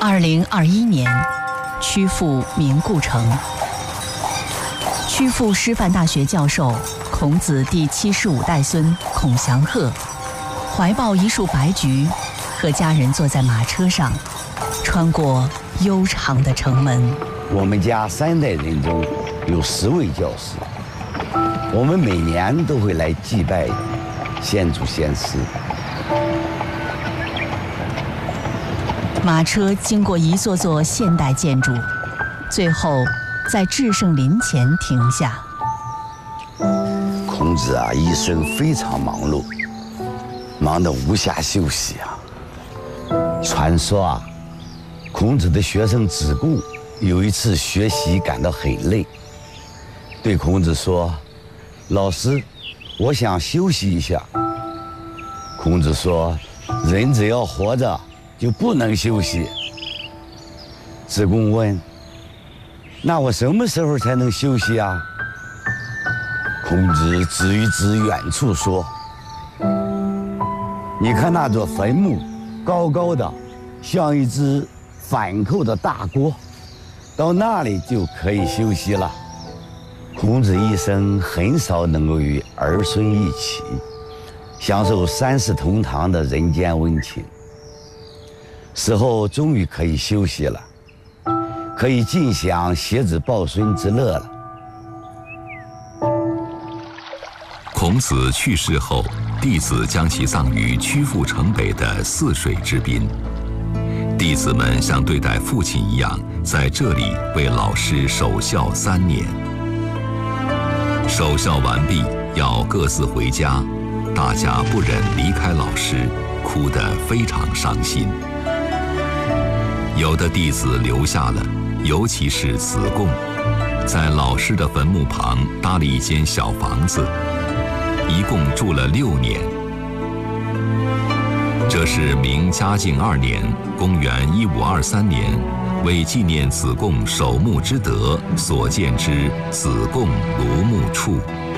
2021年，曲阜明故城。曲阜师范大学教授、孔子第75代孙孔祥鹤，怀抱一束白菊，和家人坐在马车上，穿过悠长的城门。 我们家3代人中有10位教师，我们每年都会来祭拜先祖先师。 马车经过一座座现代建筑，最后在至圣陵前停下。 孔子啊，一生非常忙碌，忙得无暇休息啊。传说啊，孔子的学生子贡有一次学习感到很累，对孔子说：“老师，我想休息一下。”孔子说：“人只要活着，就不能休息。”子贡问：“那我什么时候才能休息啊？”孔子指一指远处说：“你看那座坟墓，高高的，像一只反扣的大锅，到那里就可以休息了。”孔子一生很少能够与儿孙一起享受3世同堂的人间温情，死后终于可以休息了，可以尽享携子抱孙之乐了。 孔子去世后，弟子将其葬于曲阜城北的泗水之滨。弟子们像对待父亲一样，在这里为老师守孝3年。守孝完毕，要各自回家，大家不忍离开老师，哭得非常伤心。有的弟子留下了，尤其是子贡，在老师的坟墓旁搭了一间小房子，一共住了6年。这是明嘉靖2年，公元1523年，为纪念子贡守墓之德所建之子贡庐墓处。